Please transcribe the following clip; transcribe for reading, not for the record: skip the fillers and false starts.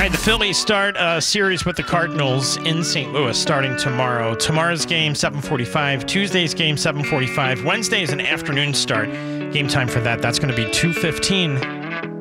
right, the Phillies start a series with the Cardinals in St. Louis starting tomorrow. Tomorrow's game, 7:45. Tuesday's game, 7:45. Wednesday is an afternoon start. Game time for that, that's going to be 2:15